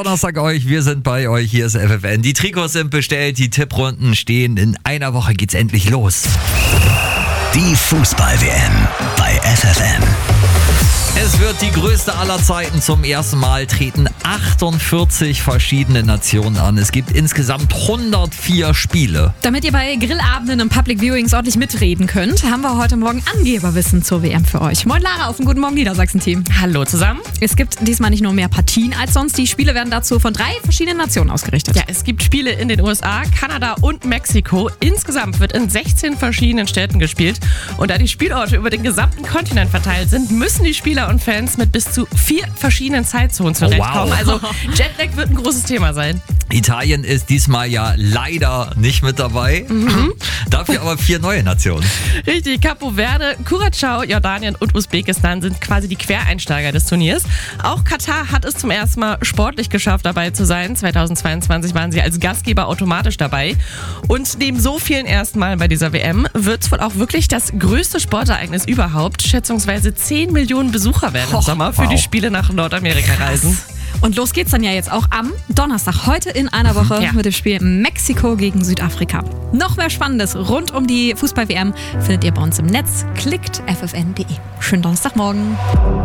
Donnerstag euch, wir sind bei euch, hier ist FFN. Die Trikots sind bestellt, die Tipprunden stehen. In einer Woche geht's endlich los. Die Fußball-WM bei FFN. Es wird die größte aller Zeiten. Zum ersten Mal treten 48 verschiedene Nationen an. Es gibt insgesamt 104 Spiele. Damit ihr bei Grillabenden und Public Viewings ordentlich mitreden könnt, haben wir heute Morgen Angeberwissen zur WM für euch. Moin Lara, auf ein Guten Morgen Niedersachsen-Team. Hallo zusammen. Es gibt diesmal nicht nur mehr Partien als sonst. Die Spiele werden dazu von 3 verschiedenen Nationen ausgerichtet. Ja, es gibt Spiele in den USA, Kanada und Mexiko. Insgesamt wird in 16 verschiedenen Städten gespielt. Und da die Spielorte über den gesamten Kontinent verteilt sind, müssen die Spieler und Fans mit bis zu 4 verschiedenen Zeitzonen zurechtkommen. Wow. Also Jetlag wird ein großes Thema sein. Italien ist diesmal ja leider nicht mit dabei. Dafür aber 4 neue Nationen. Richtig, Capo Verde, Curaçao, Jordanien und Usbekistan sind quasi die Quereinsteiger des Turniers. Auch Katar hat es zum ersten Mal sportlich geschafft, dabei zu sein. 2022 waren sie als Gastgeber automatisch dabei. Und neben so vielen ersten Malen bei dieser WM wird es wohl auch wirklich das größte Sportereignis überhaupt. Schätzungsweise 10 Millionen Besucher werden im Sommer für die Spiele nach Nordamerika reisen. Und los geht's dann ja jetzt auch am Donnerstag, heute in einer Woche, mit dem Spiel Mexiko gegen Südafrika. Noch mehr Spannendes rund um die Fußball-WM findet ihr bei uns im Netz. Klickt ffn.de. Schönen Donnerstagmorgen.